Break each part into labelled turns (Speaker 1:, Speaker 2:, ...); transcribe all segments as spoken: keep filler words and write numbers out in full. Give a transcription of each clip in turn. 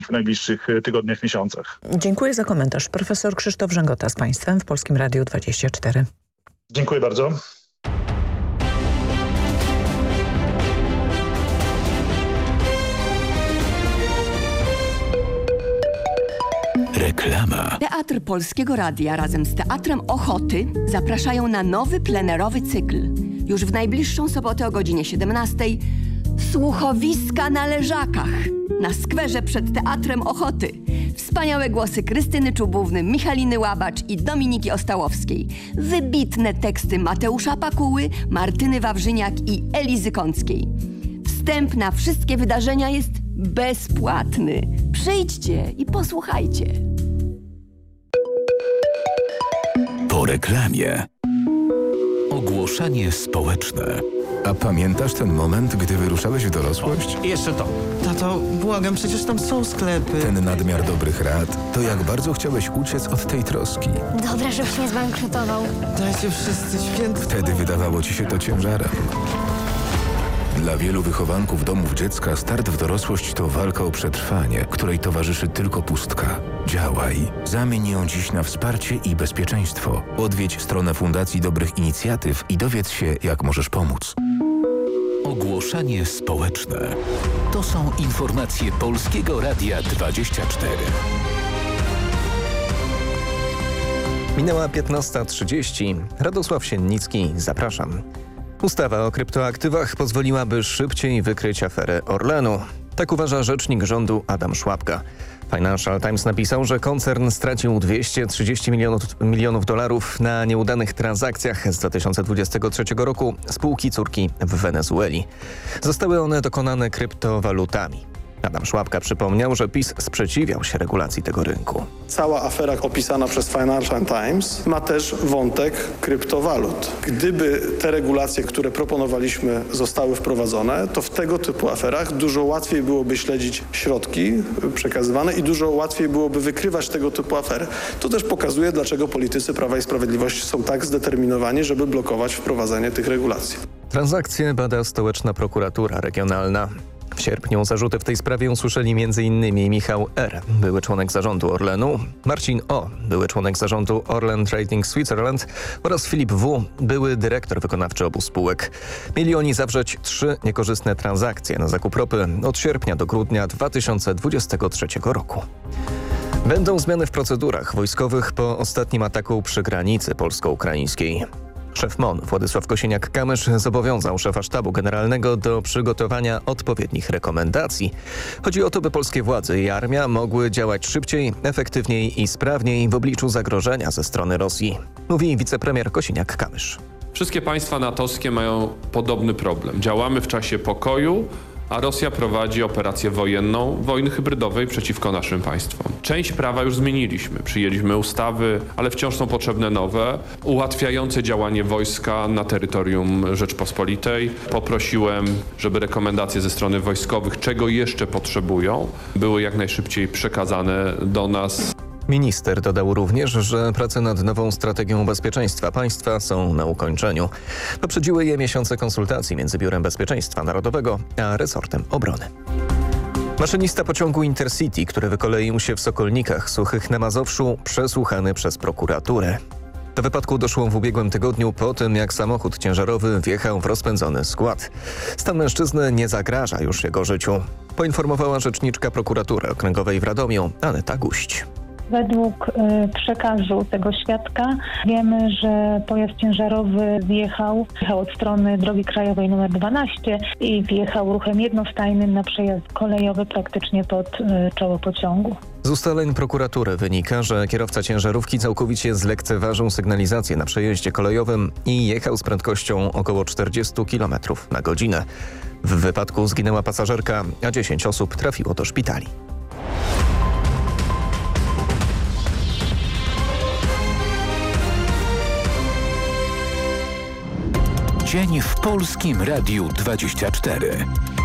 Speaker 1: w najbliższych tygodniach, miesiącach.
Speaker 2: Dziękuję za komentarz. Profesor Krzysztof Rzęgota z Państwem w Polskim Radiu dwadzieścia cztery.
Speaker 1: Dziękuję bardzo.
Speaker 3: Reklama. Teatr Polskiego Radia razem z Teatrem Ochoty zapraszają na nowy plenerowy cykl. Już w najbliższą sobotę o godzinie siedemnastej Słuchowiska na Leżakach na skwerze przed Teatrem Ochoty. Wspaniałe głosy Krystyny Czubówny, Michaliny Łabacz i Dominiki Ostałowskiej. Wybitne teksty Mateusza Pakuły, Martyny Wawrzyniak i Elizy Kąckiej. Wstęp na wszystkie wydarzenia jest bezpłatny. Przyjdźcie i posłuchajcie.
Speaker 4: Po reklamie. Ogłoszenie społeczne.
Speaker 5: A pamiętasz ten moment, gdy wyruszałeś w dorosłość?
Speaker 6: O, jeszcze to. Tato, błagam, przecież tam są sklepy.
Speaker 5: Ten nadmiar dobrych rad, to jak bardzo chciałeś uciec od tej troski.
Speaker 7: Dobra, żebyś nie zbankrutował.
Speaker 6: Dajcie wszyscy świętych.
Speaker 5: Wtedy wydawało ci się to ciężarem. Dla wielu wychowanków domów dziecka start w dorosłość to walka o przetrwanie, której towarzyszy tylko pustka. Działaj. Zamień ją dziś na wsparcie i bezpieczeństwo. Odwiedź stronę Fundacji Dobrych Inicjatyw i dowiedz się, jak możesz pomóc.
Speaker 4: Ogłoszenie społeczne. To są informacje Polskiego Radia dwadzieścia cztery.
Speaker 8: Minęła piętnasta trzydzieści. Radosław Siennicki, zapraszam. Ustawa o kryptoaktywach pozwoliłaby szybciej wykryć aferę Orlenu. Tak uważa rzecznik rządu Adam Szłapka. Financial Times napisał, że koncern stracił dwieście trzydzieści milionów, milionów dolarów na nieudanych transakcjach z dwa tysiące dwudziestego trzeciego roku spółki córki w Wenezueli. Zostały one dokonane kryptowalutami. Adam Szłapka przypomniał, że PiS sprzeciwiał się regulacji tego rynku.
Speaker 9: Cała afera opisana przez Financial Times ma też wątek kryptowalut. Gdyby te regulacje, które proponowaliśmy, zostały wprowadzone, to w tego typu aferach dużo łatwiej byłoby śledzić środki przekazywane i dużo łatwiej byłoby wykrywać tego typu afery. To też pokazuje, dlaczego politycy Prawa i Sprawiedliwości są tak zdeterminowani, żeby blokować wprowadzenie tych regulacji.
Speaker 8: Transakcje bada stołeczna prokuratura regionalna. W sierpniu zarzuty w tej sprawie usłyszeli między innymi Michał R., były członek zarządu Orlenu, Marcin O., były członek zarządu Orlen Trading Switzerland oraz Filip W., były dyrektor wykonawczy obu spółek. Mieli oni zawrzeć trzy niekorzystne transakcje na zakup ropy od sierpnia do grudnia dwa tysiące dwudziestego trzeciego roku. Będą zmiany w procedurach wojskowych po ostatnim ataku przy granicy polsko-ukraińskiej. Szef M O N Władysław Kosiniak-Kamysz zobowiązał szefa sztabu generalnego do przygotowania odpowiednich rekomendacji. Chodzi o to, by polskie władze i armia mogły działać szybciej, efektywniej i sprawniej w obliczu zagrożenia ze strony Rosji, mówi wicepremier Kosiniak-Kamysz.
Speaker 10: Wszystkie państwa natowskie mają podobny problem. Działamy w czasie pokoju, a Rosja prowadzi operację wojenną, wojny hybrydowej przeciwko naszym państwom. Część prawa już zmieniliśmy. Przyjęliśmy ustawy, ale wciąż są potrzebne nowe, ułatwiające działanie wojska na terytorium Rzeczpospolitej. Poprosiłem, żeby rekomendacje ze strony wojskowych, czego jeszcze potrzebują, były jak najszybciej przekazane do nas.
Speaker 8: Minister dodał również, że prace nad nową strategią bezpieczeństwa państwa są na ukończeniu. Poprzedziły je miesiące konsultacji między Biurem Bezpieczeństwa Narodowego a resortem obrony. Maszynista pociągu Intercity, który wykoleił się w Sokolnikach Suchych na Mazowszu, przesłuchany przez prokuraturę. Do wypadku doszło w ubiegłym tygodniu po tym, jak samochód ciężarowy wjechał w rozpędzony skład. Stan mężczyzny nie zagraża już jego życiu, poinformowała rzeczniczka prokuratury okręgowej w Radomiu Aneta Guść.
Speaker 11: Według y, przekazu tego świadka wiemy, że pojazd ciężarowy wjechał, wjechał od strony drogi krajowej numer dwanaście i wjechał ruchem jednostajnym na przejazd kolejowy praktycznie pod y, czoło pociągu.
Speaker 8: Z ustaleń prokuratury wynika, że kierowca ciężarówki całkowicie zlekceważył sygnalizację na przejeździe kolejowym i jechał z prędkością około czterdzieści kilometrów na godzinę. W wypadku zginęła pasażerka, a dziesięć osób trafiło do szpitali.
Speaker 4: Dzień w Polskim Radiu dwadzieścia cztery.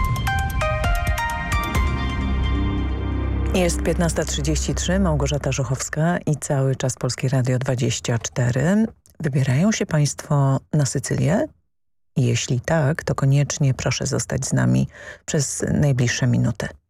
Speaker 2: Jest piętnasta trzydzieści trzy, Małgorzata Żuchowska i cały czas Polskie Radio dwadzieścia cztery. Wybierają się Państwo na Sycylię? Jeśli tak, to koniecznie proszę zostać z nami przez najbliższe minuty.